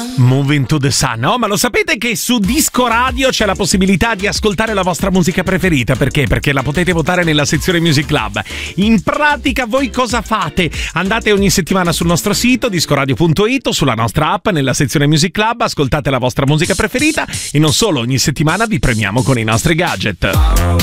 Moving to the Sun. Oh, ma lo sapete che su Disco Radio c'è la possibilità di ascoltare la vostra musica preferita? Perché? Perché la potete votare nella sezione Music Club. In pratica voi cosa fate? Andate ogni settimana sul nostro sito discoradio.it o sulla nostra app nella sezione Music Club, ascoltate la vostra musica preferita e non solo, ogni settimana vi premiamo con i nostri gadget.